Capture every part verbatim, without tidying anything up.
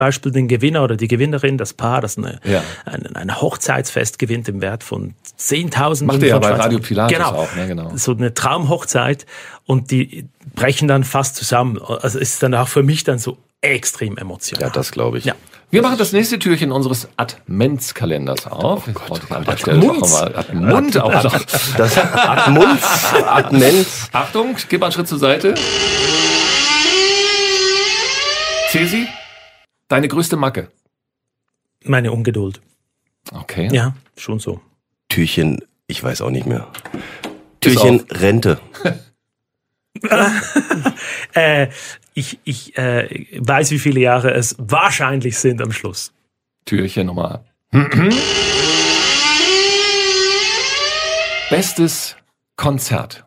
Beispiel den Gewinner oder die Gewinnerin, das Paar, das eine, ja. ein, ein Hochzeitsfest gewinnt im Wert von zehntausend. Macht ihr ja bei Radio Pilatus genau. auch. Ne? Genau. So eine Traumhochzeit und die brechen dann fast zusammen. Also ist dann auch für mich dann so extrem emotional. Ja, das glaube ich. Ja. Wir machen das nächste Türchen unseres Adventskalenders auf. Oh Gott, oh Gott, Admund. Admund auch noch. Das Admund, Adment. Achtung, gib mal einen Schritt zur Seite. Cesi, deine größte Macke? Meine Ungeduld. Okay. Ja, schon so. Türchen, ich weiß auch nicht mehr. Türchen, Rente. äh, ich ich äh, weiß, wie viele Jahre es wahrscheinlich sind am Schluss. Türchen Nummer. Bestes Konzert.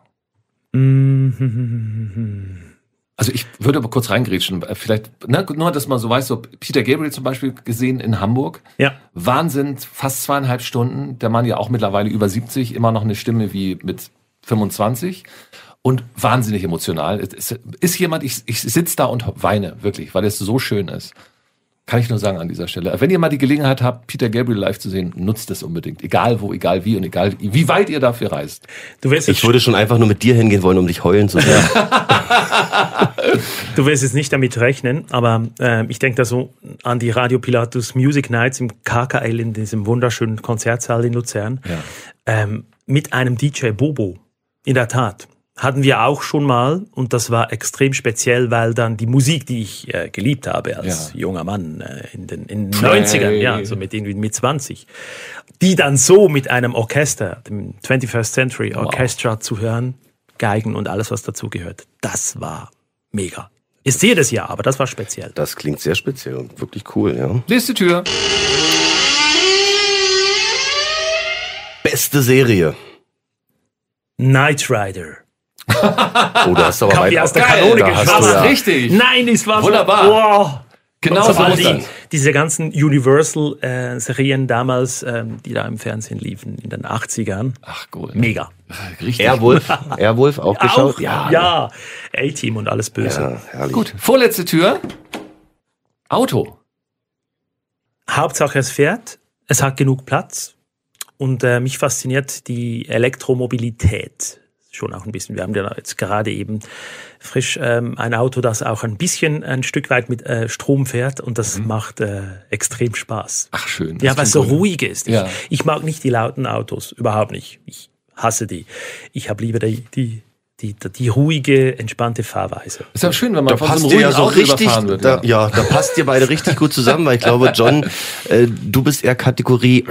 Also ich würde aber kurz reingrätschen. Vielleicht, ne, nur, dass man so weiß, so Peter Gabriel zum Beispiel gesehen in Hamburg. Ja. Wahnsinn, fast zweieinhalb Stunden. Der Mann ja auch mittlerweile über siebzig, immer noch eine Stimme wie mit fünfundzwanzig. Und wahnsinnig emotional. Es ist jemand, ich, ich sitze da und weine, wirklich, weil es so schön ist. Kann ich nur sagen an dieser Stelle. Wenn ihr mal die Gelegenheit habt, Peter Gabriel live zu sehen, nutzt es unbedingt. Egal wo, egal wie und egal wie weit ihr dafür reist. Du wirst ich würde schon einfach nur mit dir hingehen wollen, um dich heulen zu sehen. Du wirst jetzt nicht damit rechnen, aber äh, ich denke da so an die Radio Pilatus Music Nights im K K L in diesem wunderschönen Konzertsaal in Luzern. Ja. Ähm, mit einem D J Bobo. In der Tat. Hatten wir auch schon mal und das war extrem speziell, weil dann die Musik, die ich äh, geliebt habe als ja. junger Mann äh, in den, in den neunzigern, ja, so mit irgendwie mit zwanzig, die dann so mit einem Orchester, dem twenty-first Century Orchestra wow. zu hören, Geigen und alles, was dazu gehört, das war mega. Ist jedes Jahr, aber das war speziell. Das klingt sehr speziell und wirklich cool, ja. Nächste Tür. Beste Serie. Knight Rider. Oh, da hast du aber Kam weit aus der geil, Kanone da geschossen. hast du ja. Richtig. Nein, es war wunderbar. So, wow. Genau so so muss die, das. Diese ganzen Universal-Serien damals, ähm, die da im Fernsehen liefen, in den achtzigern. Ach gut. Mega. Richtig. Airwolf, Airwolf auch geschaut? Auch, ja. ja. A-Team und alles Böse. Ja, herrlich. Gut, vorletzte Tür. Auto. Hauptsache es fährt, es hat genug Platz und äh, mich fasziniert die Elektromobilität. Schon auch ein bisschen. Wir haben ja jetzt gerade eben frisch ähm, ein Auto, das auch ein bisschen ein Stück weit mit äh, Strom fährt und das mhm. macht äh, extrem Spaß. Ach schön. Ja, weil es so ruhig ist. Ich, ja. ich mag nicht die lauten Autos, überhaupt nicht. Ich hasse die. Ich habe lieber die, die, die, die ruhige, entspannte Fahrweise. Ist ja schön, wenn man da von passt so einem dir ja ruhigen so Auto richtig, überfahren wird. Da, ja, da passt ihr beide richtig gut zusammen, weil ich glaube, John, äh, du bist eher Kategorie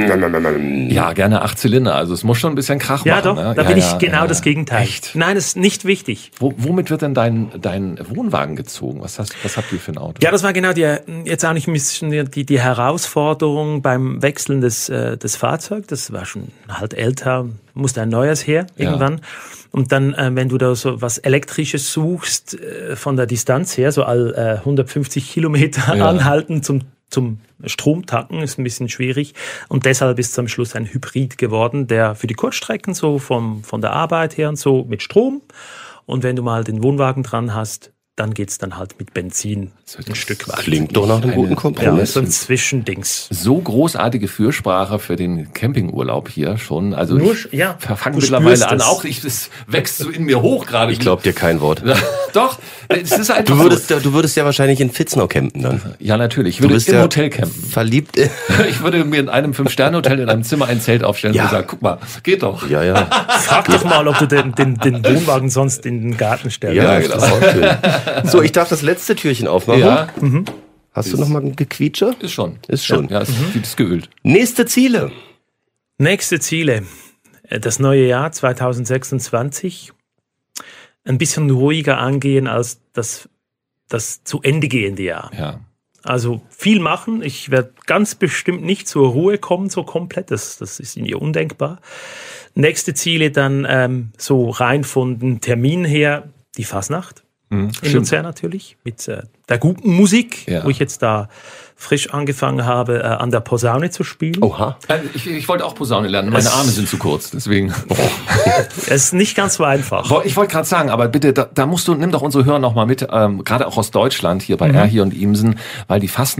ja, gerne acht Zylinder, also es muss schon ein bisschen Krach ja, machen. Doch, ne? da ja, bin ja, ich genau ja, das Gegenteil. Echt? Nein, das ist nicht wichtig. Wo, womit wird denn dein, dein Wohnwagen gezogen? Was, hast, was habt ihr für ein Auto? Ja, das war genau die, jetzt auch nicht ein bisschen die, die Herausforderung beim Wechseln des, äh, des Fahrzeugs. Das war schon halt älter, musste ein neues her irgendwann. Ja. Und dann, äh, wenn du da so was Elektrisches suchst, äh, von der Distanz her, so all äh, hundertfünfzig Kilometer ja. anhalten zum, zum Stromtanken, ist ein bisschen schwierig. Und deshalb ist zum Schluss ein Hybrid geworden, der für die Kurzstrecken so vom, von der Arbeit her und so mit Strom. Und wenn du mal den Wohnwagen dran hast, dann geht's dann halt mit Benzin ein Stück weit. Klingt doch nach einem guten Kompromiss. Ja, so ein Zwischendings. So großartige Fürsprache für den Campingurlaub hier schon. Also Nur, ich ja, fange mittlerweile an. Auch ich, es wächst so in mir hoch gerade. Ich glaube dir kein Wort. Doch, es ist einfach du würdest, so. Du würdest ja wahrscheinlich in Fitznau campen dann. Ja, natürlich. Ich würde im ja Hotel campen. Verliebt. Ich würde mir in einem Fünf-Sterne-Hotel in einem Zimmer ein Zelt aufstellen ja. und sagen, guck mal, geht doch. Ja, ja. Frag doch mal, ob du den, den, den Wohnwagen sonst in den Garten stellst. Ja, genau. Das ist auch schön. So, ich darf das letzte Türchen aufmachen. Ja. Mhm. Hast ist, du noch mal ein Gequietsche? Ist schon. Ist schon. Ja, ja ist, mhm. ist geölt. Nächste Ziele. Nächste Ziele. Das neue Jahr zwanzig sechsundzwanzig. Ein bisschen ruhiger angehen als das, das zu Ende gehende Jahr. Ja. Also viel machen. Ich werde ganz bestimmt nicht zur Ruhe kommen, so komplett. Das, das ist mir undenkbar. Nächste Ziele dann ähm, so rein von den Terminen her, die Fasnacht. Mhm, in stimmt. Luzern natürlich, mit äh, der guten Musik, ja. wo ich jetzt da frisch angefangen habe, äh, an der Posaune zu spielen. Oha. Ich, ich wollte auch Posaune lernen, meine es, Arme sind zu kurz, deswegen. Es ist nicht ganz so einfach. Ich wollte gerade sagen, aber bitte, da, da musst du, nimm doch unsere Hörer noch mal mit, ähm, gerade auch aus Deutschland, hier bei mhm. Erhi und Imsen, weil die Fastnacht